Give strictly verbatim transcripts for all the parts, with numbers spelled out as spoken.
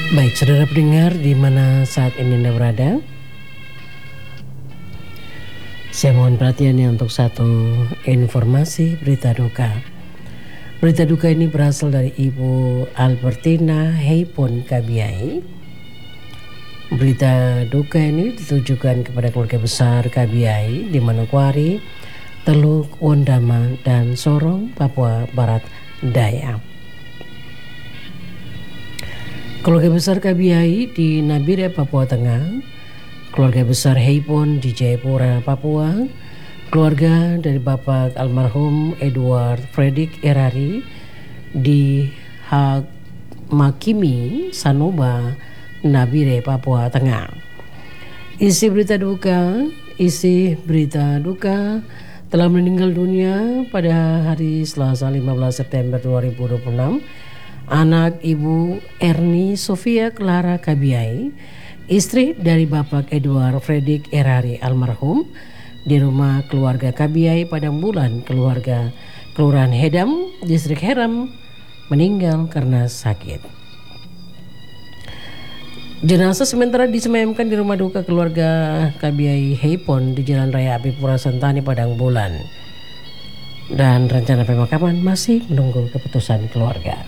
Baik, saudara pendengar di mana saat ini Anda berada, saya mohon perhatiannya untuk satu informasi berita duka. Berita duka ini berasal dari Ibu Albertina Heipon Kabiai. Berita duka ini ditujukan kepada keluarga besar Kabiai di Manokwari, Teluk, Wondama, dan Sorong, Papua Barat Daya. Keluarga besar Kabiai di Nabire, Papua Tengah, keluarga besar Heipon di Jayapura, Papua, keluarga dari Bapak almarhum Edward Fredrik Erari di Makimi, Sanoba, Nabire, Papua Tengah. Isi berita duka, isi berita duka telah meninggal dunia pada hari Selasa lima belas September dua ribu dua puluh enam anak Ibu Erni Sofia Clara Kabiai, istri dari Bapak Edward Fredrik Erari almarhum, di rumah keluarga Kabiai pada bulan keluarga Kelurahan Hedam, Distrik Heram, meninggal karena sakit. Jenazah sementara disemayamkan di rumah duka keluarga Kabiai Heipon di Jalan Raya Apipura Sentani, Padang Bulan. Dan rencana pemakaman masih menunggu keputusan keluarga.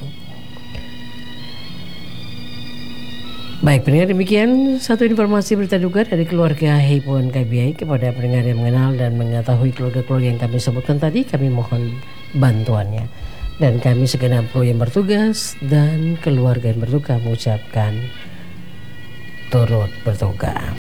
Baik, pendengar, demikian satu informasi berita duka dari keluarga Heipon Kabiai. Kepada pendengar yang mengenal dan mengetahui keluarga-keluarga yang kami sebutkan tadi, kami mohon bantuannya. Dan kami segenap kru yang bertugas dan keluarga yang berduka mengucapkan turut berduka.